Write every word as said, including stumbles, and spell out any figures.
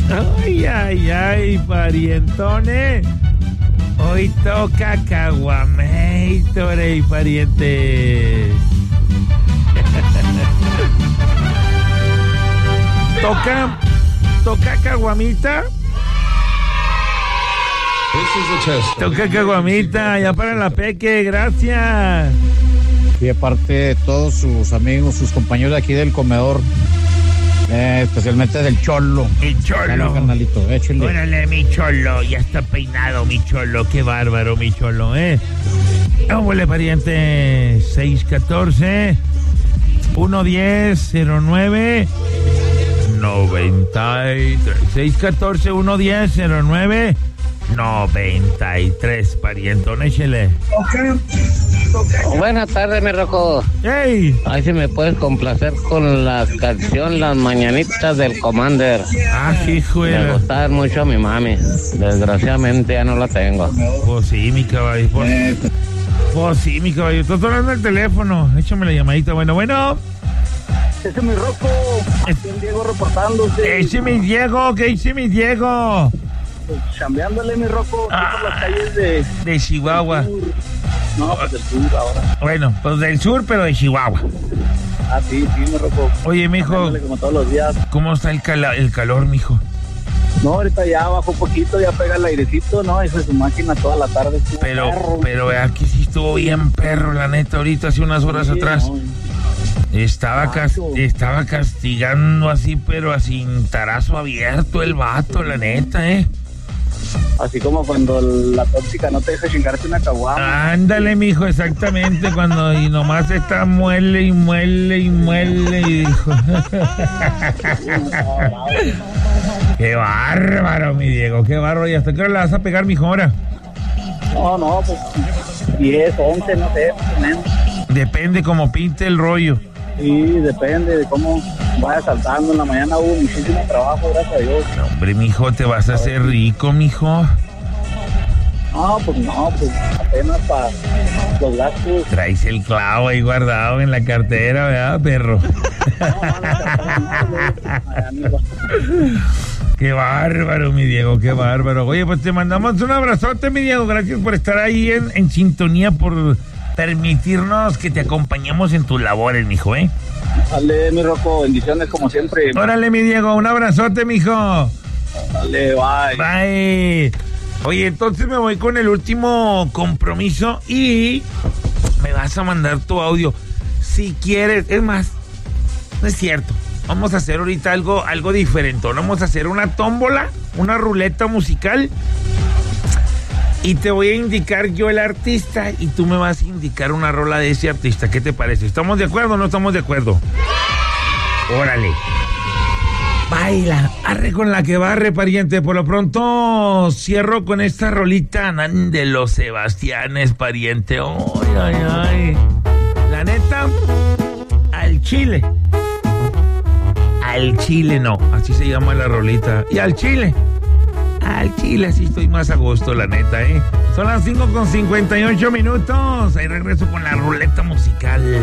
Ay, ay, ay, parientones. Hoy toca Caguamator, parientes. Toca, toca caguamita. Toca caguamita, ya para la peque, gracias. Y aparte de todos sus amigos, sus compañeros de aquí del comedor, eh, especialmente del Cholo. El Cholo. Carnalito, échale. Órale, mi Cholo, ya está peinado, mi Cholo, qué bárbaro, mi Cholo, ¿eh? Hola, pariente, seis uno cuatro, uno uno cero, cero nueve noventa y tres. seis uno cuatro, uno uno cero, cero nueve noventa y tres, parientón, échele. Buenas tardes, mi Rocco. ¡Ey! Ahí si me puedes complacer con la canción Las Mañanitas del Commander. Ah, hijo de... Me gustaban mucho a mi mami. Desgraciadamente ya no la tengo. Pues sí, mi caballo. Pues, pues sí, mi caballo. Estás hablando del teléfono. Échame la llamadita. Bueno, bueno. Ese es mi Rocco. Aquí el Diego reportándose. Ese es mi Diego. ¿Qué dice mi Diego? Pues, chambeándole, mi Rocco. Ah, por las calles de... De Chihuahua. No, pues del sur ahora. Bueno, pues del sur, pero de Chihuahua. Ah, sí, sí, mi Rocco. Oye, mijo. Como todos los días. ¿Cómo está el, cala- el calor, mijo? No, ahorita ya bajó poquito, ya pega el airecito, ¿no? Esa es su máquina toda la tarde. Pero, perro. pero aquí sí estuvo bien perro, la neta, ahorita hace unas horas Sí, atrás. no, Estaba, cas- estaba castigando así, pero así tarazo abierto el vato, la neta, ¿eh? así como cuando la tóxica no te deja chingarte una caguama. Ándale, mijo, exactamente, cuando y nomás está muele y muele y muele y dijo. Qué bárbaro, mi Diego, qué bárbaro. ¿Y hasta qué hora la vas a pegar, mijo, ahora? No, no, pues diez, once, no sé, más o menos. Depende cómo pinte el rollo. Sí, depende de cómo vaya saltando. En la mañana hubo muchísimo trabajo, gracias a Dios. No, hombre, mijo, te vas a hacer rico, mijo. No, pues no, pues apenas para los gastos. Traes el clavo ahí guardado en la cartera, ¿verdad, perro? Qué bárbaro, mi Diego, qué bárbaro. Oye, pues te mandamos un abrazote, mi Diego. Gracias por estar ahí en, en sintonía, por permitirnos que te acompañemos en tus labores, mijo, ¿eh? Dale, mi Rocco, bendiciones como siempre. Órale, mi Diego, un abrazote, mijo. Dale, bye. Bye. Oye, entonces me voy con el último compromiso y me vas a mandar tu audio. Si quieres, es más, no es cierto. Vamos a hacer ahorita algo, algo diferente. Vamos a hacer una tómbola, una ruleta musical. Y te voy a indicar yo el artista y tú me vas a indicar una rola de ese artista. ¿Qué te parece? ¿Estamos de acuerdo o no estamos de acuerdo? Órale. Baila, arre con la que barre, pariente. Por lo pronto cierro con esta rolita de los Sebastianes, pariente. Ay, ay, ay. La neta, al chile. Al chile no, así se llama la rolita. Y al chile. Al chile sí estoy más a gusto, la neta, ¿eh? Son las cinco con cincuenta y ocho minutos. Ahí regreso con la ruleta musical.